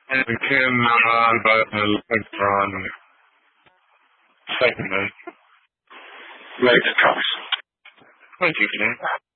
and cannot but electron segment. Right, Thomas. Thank you, Ken.